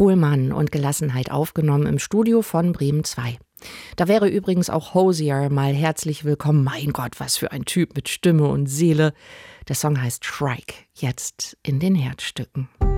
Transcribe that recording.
Pohlmann und Gelassenheit aufgenommen im Studio von Bremen 2. Da wäre übrigens auch Hozier mal herzlich willkommen. Mein Gott, was für ein Typ mit Stimme und Seele. Der Song heißt Shrike, jetzt in den Herzstücken.